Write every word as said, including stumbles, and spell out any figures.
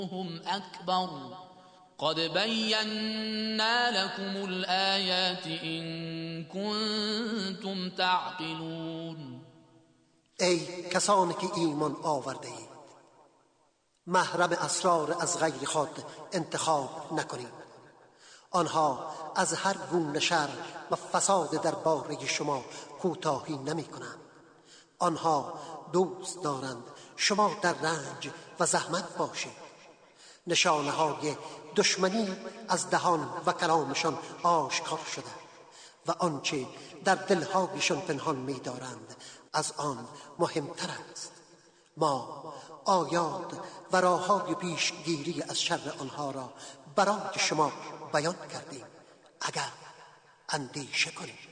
هم أكبر قد بينا لكم الآيات إن كنتم تعقلون. ای کسانی که ایمان آورده اید، محرم اسرار از غیر خود انتخاب نکنید. آنها از هر گونه شر و فساد درباره شما کوتاهی نمی کنند. آنها دوست دارند شما در رنج و زحمت باشید. نشانه های دشمنی از دهان و کلامشان آشکار شده و آنچه در دلهایشان پنهان می دارند از آن مهمتر است. ما آیات و راههای پیشگیری از شر آنها را برای شما بیان کردیم اگر اندیشه کنید.